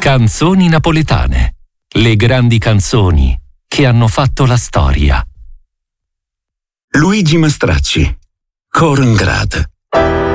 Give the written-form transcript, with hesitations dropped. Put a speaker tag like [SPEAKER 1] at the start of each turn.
[SPEAKER 1] Canzoni napoletane. Le grandi canzoni che hanno fatto la storia.
[SPEAKER 2] Luigi Mastracci, Coro in Grad.